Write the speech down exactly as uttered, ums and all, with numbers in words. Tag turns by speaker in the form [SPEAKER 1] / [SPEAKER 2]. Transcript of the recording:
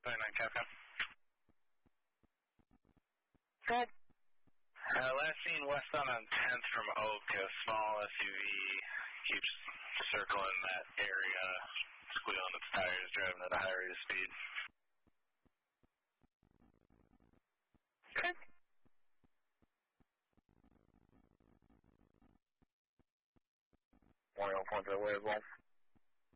[SPEAKER 1] thirty-nine Capcom.
[SPEAKER 2] Good.
[SPEAKER 1] Uh, last seen westbound on tenth from Oak, a small S U V keeps circling that area, squealing its tires, driving at a high rate of speed.
[SPEAKER 2] Good.
[SPEAKER 1] one oh point to the way as well.